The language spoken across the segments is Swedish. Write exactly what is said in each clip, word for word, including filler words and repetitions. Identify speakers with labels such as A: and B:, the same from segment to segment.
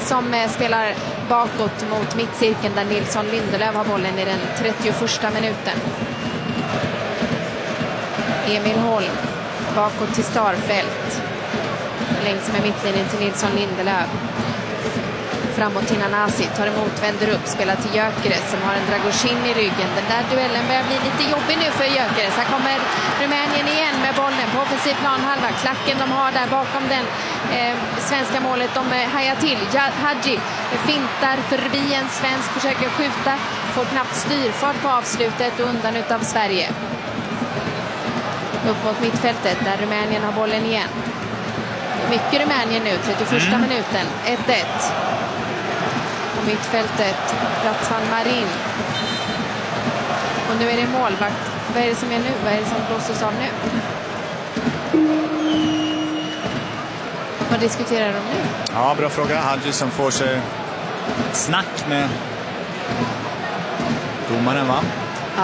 A: som eh, spelar bakåt mot mittcirkeln där Nilsson Lindelöf har bollen i den trettioförsta minuten. Emil Holm bakåt till Starfelt. Längs med mittlinjen till Nilsson Lindelöf. Framåt till Nanasi, tar emot, vänder upp, spelar till Gyökeres som har en Dragoshin i ryggen. Den där duellen börjar bli lite jobbig nu för Gyökeres. Här kommer Rumänien igen med bollen på offensiv planhalva. Klacken de har där bakom den eh, svenska målet, de eh, hajar till. Hadji fintar förbi en svensk, försöker skjuta, får knappt styrfart på avslutet och undan utav Sverige. Upp mot mittfältet där Rumänien har bollen igen. Mycket Rumänien nu, trettioförsta mm. minuten, ett ett. På mittfältet, Ratvan Marin. Och nu är det målvakt. Vad är det som är nu? Vad är det som blåses av nu? Vad diskuterar de nu?
B: Ja, bra fråga. Hadji som får sig ett snack med domaren, va?
A: Ja.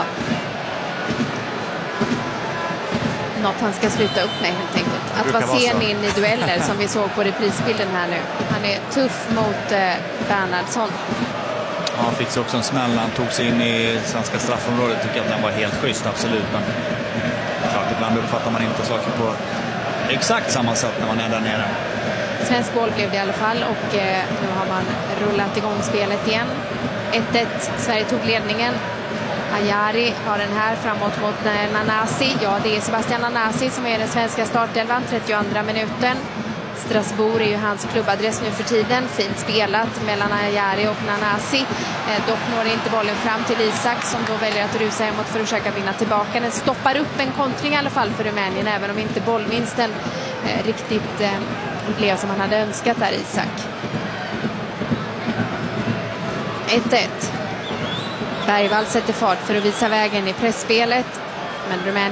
A: Något han ska sluta upp med helt enkelt. Att vara sen in i dueller som vi såg på reprisbilden här nu. Han är tuff mot eh, Bernhardsson.
B: Ja, han fick också en smäll när han tog sig in i svenska straffområdet. Tycker att den var helt schysst, absolut. Men klart, ibland uppfattar man inte saker på exakt samma sätt när man är där nere.
A: Svensk boll blev det i alla fall och eh, nu har man rullat igång spelet igen. ett ett, Sverige tog ledningen. Ajari har den här framåt mot Nanasi. Ja, det är Sebastian Nanasi som är den svenska startelvan, trettioandra minuten. Strasbourg är ju hans klubbadress nu för tiden. Fint spelat mellan Ajari och Nanasi. Eh, dock når inte bollen fram till Isak som då väljer att rusa hemåt för att försöka vinna tillbaka. Den stoppar upp en kontring i alla fall för Rumänien, även om inte bollvinsten eh, riktigt eh, blev som han hade önskat där, Isak. ett ett. Bergvall sätter fart för att visa vägen i pressspelet. Men Rumänien